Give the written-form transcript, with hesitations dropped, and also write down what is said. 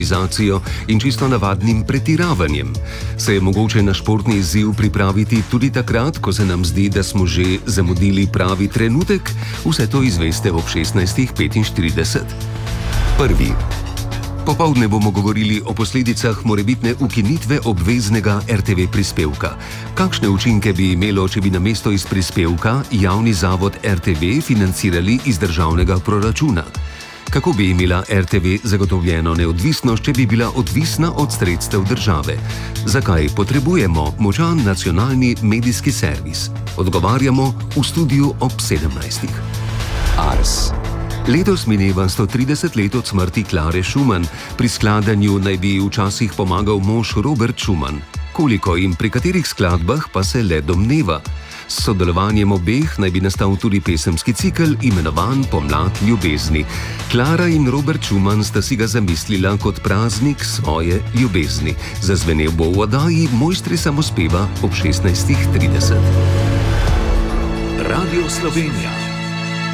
in čisto navadnim pretiravanjem. Se je mogoče na športni izziv pripraviti tudi takrat, ko se nam zdi, da smo že zamudili pravi trenutek? Vse to izveste ob 16:45. Prvi. Popoldne bomo govorili o posledicah morebitne ukinitve obveznega RTV prispevka. Kakšne učinke bi imelo, če bi namesto iz prispevka javni zavod RTV financirali iz državnega proračuna? Kako bi imela RTV zagotovljeno neodvisnost, če bi bila odvisna od sredstev države? Zakaj potrebujemo močan nacionalni medijski servis? Odgovarjamo v studiu ob 17. Ars. Letos mineva 130 let od smrti Klare Schumann. Pri skladanju naj bi včasih pomagal mož Robert Schumann. Koliko in pri katerih skladbah pa se le domneva. S sodelovanjem obeh naj bi nastal tudi pesemski cikel, imenovan Pomlad ljubezni. Klara in Robert Schumann sta si ga zamislila kot praznik svoje ljubezni. Zazvenel bo v oddaji Mojstri samospeva ob 16:30. Radio Slovenija.